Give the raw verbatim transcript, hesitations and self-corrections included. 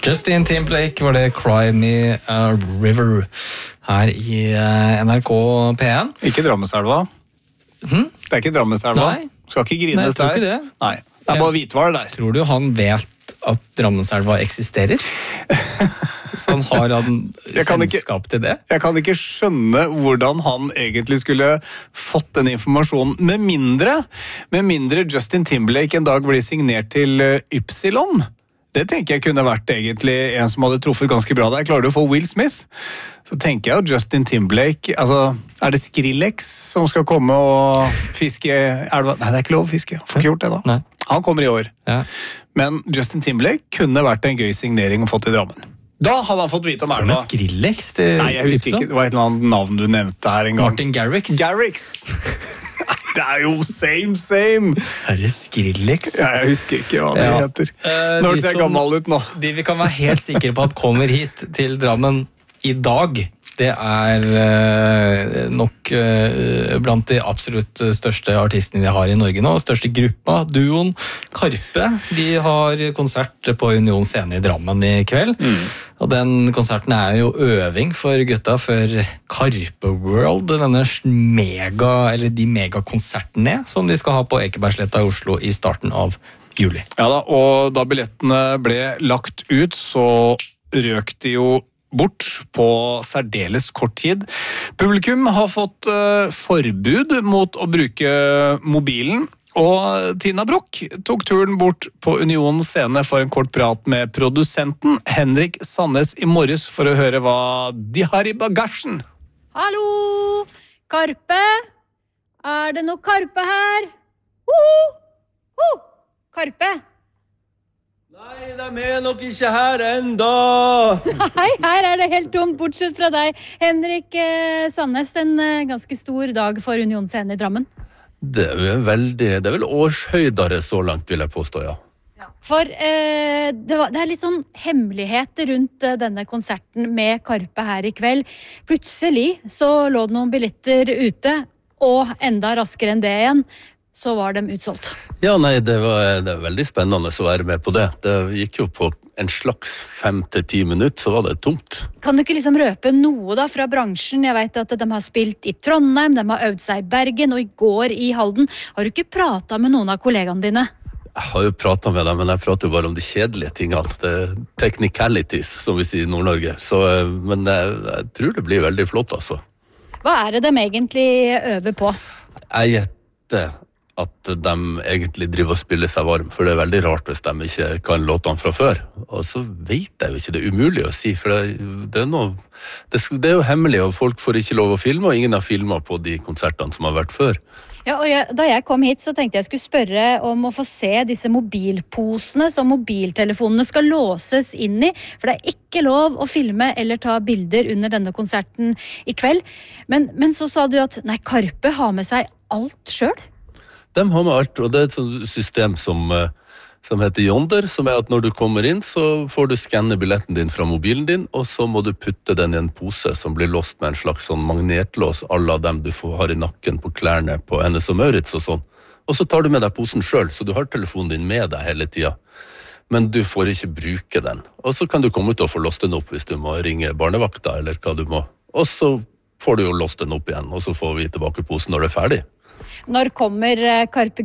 Justin Timberlake var det Cry Me a River her i N R K P en. Ikke Drammenselva. Hmm? Det er ikke Drammenselva. Nei. Skal ikke grines Nei, jeg tror der. ikke det. Nei, det er bare Hvitvar der. Tror du han vet at Drammenselva eksisterer? Så han har han kjennskap til det? Jeg kan ikke skjønne hvordan han egentlig skulle fått den informasjonen, med mindre, med mindre Justin Timberlake en dag blir signert til Ypsilon. Det tenker jeg kunne vært egentlig en som hadde truffet ganske bra der. Klarer du å få Will Smith? Så tenker jeg at Justin Timberlake, altså, er det Skrillex som skal komme og fiske elva? Nei, det er ikke lov å fiske. Han får ikke gjort det da. Nei. Han kommer i år. Ja. Men Justin Timberlake kunne vært en gøy signering å få til Drammen. Da hadde han fått vite om elva. Med Skrillex til Nei, jeg husker ikke. Det var et eller annet navn du nevnte her en gang. Martin Garrix. Garrix. Det er jo same, same. Er det Skrillex? Ja, jeg husker ikke hva det Ja. heter. Eh, Nå de ser jeg som- gammel ut nå. De vi kan være helt sikre på at kommer hit til Drammen i dag, det er eh, nok eh, blant de absolutt største artistene vi har i Norge nå. Største gruppa, duoen Karpe. De har konsert på Union Scene i Drammen i kveld. Mm. Og den konserten er jo øving for gutta for Karpe World, denne mega, eller de megakonsertene som de skal ha på Ekebergsletta i Oslo i starten av juli. Ja da, og da billettene ble lagt ut, så røk de jo bort på særdeles kort tid. Publikum har fått uh, forbud mot å bruke mobilen, og Tina Brock tok turen bort på Union Scene for en kort prat med produsenten Henrik Sandnes i morges for å høre hva de har i bagasjen. Hallo! Karpe? Er det noe Karpe her? Hoho! Ho! Karpe? Nei, de er nok ikke her enda. Nei, her er det helt tomt, bortsett fra deg. Henrik eh, Sandnes, en eh, ganske stor dag for Union Scene i Drammen. Det er jo veldig, det er vel årshøydere så langt, vil jeg påstå, ja. For eh, det, var, det er litt sånn hemmelighet rundt eh, denne konserten med Karpe her i kveld. Plutselig så lå det noen billetter ute, og enda raskere enn det igjen, så var de utsolgt. Ja, nei, det var, det var veldig spennende å være med på det. Det gikk jo på en slags fem til ti minutter, så var det tomt. Kan du ikke liksom røpe noe da fra bransjen? Jeg vet at de har spilt i Trondheim, de har øvd seg i Bergen, og i går i Halden. Har du ikke pratet med noen av kollegaene dine? Jeg har jo pratet med dem, men jeg prater jo bare om de kjedelige tingene. Det er technicalities, som vi sier i Nord-Norge. Så, men jeg, jeg tror det blir veldig flott, altså. Hva er det de egentlig øver på? Jeg gjetter at de egentlig driver og spiller seg varm, for det er veldig rart hvis de ikke kan låtene fra før. Og så vet jeg jo ikke, det er umulig å si, for det, det, er, noe, det, det er jo hemmelig, og folk får ikke lov å filme, og ingen har filmet på de konsertene som har vært før. Ja, og jeg, Da jeg kom hit, så tenkte jeg skulle spørre om å få se disse mobilposene som mobiltelefonene skal låses inn i, for det er ikke lov å filme eller ta bilder under denne konserten i kveld. Men, men så sa du at nei, Karpe har med seg alt selv? De har med alt, og det er et sånt system som, som heter Yonder, som er at når du kommer inn, så får du skanne billetten din fra mobilen din, og så må du putte den i en pose som blir låst med en slags sånn magnetlås, alle dem du får, har i nakken på klærne på Hennes og Mauritz og sånn. Og så tar du med deg posen selv, så du har telefonen din med deg hele tiden. Men du får ikke bruke den. Og så kan du komme ut og få låst den opp hvis du må ringe barnevakta, eller hva du må. Og så får du jo låst den opp igjen, og så får vi tilbake posen når det er ferdig. Når kommer Karpe